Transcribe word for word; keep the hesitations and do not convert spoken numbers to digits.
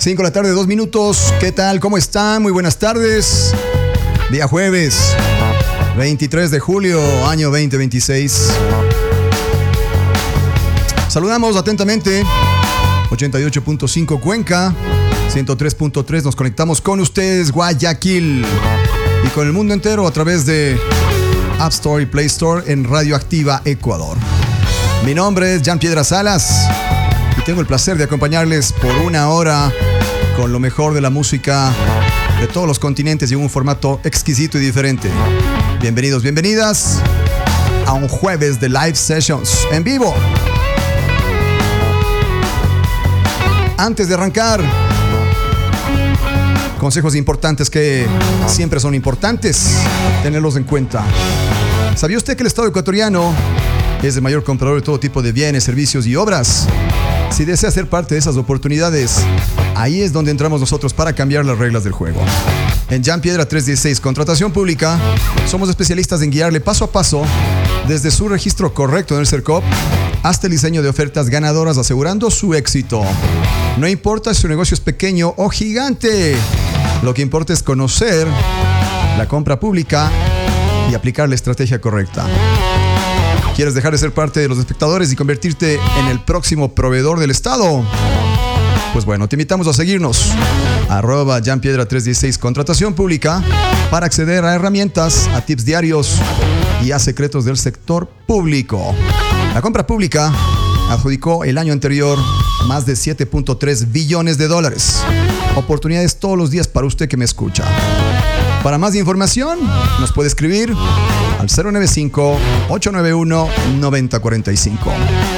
cinco de la tarde, dos minutos. ¿Qué tal? ¿Cómo están? Muy buenas tardes. Día jueves, veintitrés de julio, año veinte veintiséis. Saludamos atentamente. ochenta y ocho punto cinco Cuenca, ciento tres punto tres. Nos conectamos con ustedes, Guayaquil. Y con el mundo entero a través de App Store y Play Store en Radioactiva Ecuador. Mi nombre es Jan Piedra Salas y tengo el placer de acompañarles por una hora con lo mejor de la música de todos los continentes y en un formato exquisito y diferente. Bienvenidos, bienvenidas a un jueves de Live Sessions en vivo. Antes de arrancar, consejos importantes que siempre son importantes tenerlos en cuenta. ¿Sabía usted que el Estado ecuatoriano es el mayor comprador de todo tipo de bienes, servicios y obras? Si desea ser parte de esas oportunidades, ahí es donde entramos nosotros para cambiar las reglas del juego. En Jan Piedra trescientos dieciséis, Contratación Pública, somos especialistas en guiarle paso a paso desde su registro correcto en el CERCOP hasta el diseño de ofertas ganadoras, asegurando su éxito. No importa si su negocio es pequeño o gigante, lo que importa es conocer la compra pública y aplicar la estrategia correcta. ¿Quieres dejar de ser parte de los espectadores y convertirte en el próximo proveedor del Estado? Pues bueno, te invitamos a seguirnos, arroba Jan Piedra trescientos dieciséis Contratación Pública, para acceder a herramientas, a tips diarios y a secretos del sector público. La compra pública adjudicó el año anterior más de siete punto tres billones de dólares. Oportunidades todos los días para usted que me escucha. Para más información, nos puede escribir al cero nueve cinco, ocho nueve uno, nueve cero cuatro cinco.